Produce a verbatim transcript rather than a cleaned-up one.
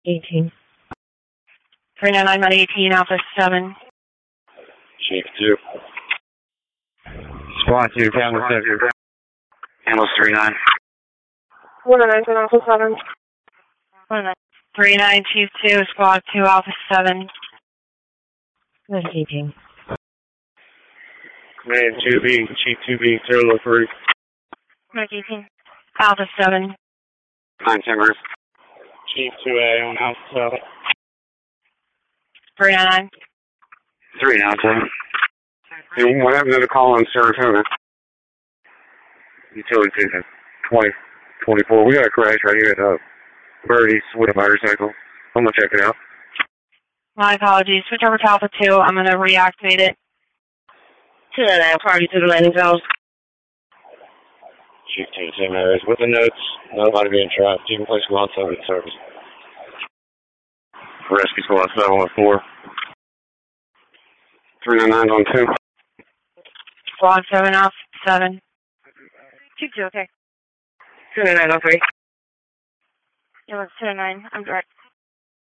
eighteen. three nine nine eighteen, Alpha seven. Chief two. Squad two, Camel seven. Camel three nine. one nine nine, Alpha seven. three nine Chief two, Squad two, Alpha seven. eighteen. Command two being, Chief two being Zero three. eighteen. Alpha seven. Nine Timbers. Chief two A on Alpha seven. three nine nine. Three now, ten. And what happened to the call on Saratoga? Utility station. twenty, twenty-four. We got a crash right here at uh, Birdie's with a motorcycle. I'm going to check it out. My apologies. Switch over to Alpha two. I'm going to reactivate it. two nine nine, party to the landing zone. Chief two, same areas. With the notes, nobody being trapped. You can place squad seven in service. Rescue squad seven one four. three nine nine on two. Squad seven, Alpha seven. two two, okay. two nine nine on three. It was two nine. I'm direct.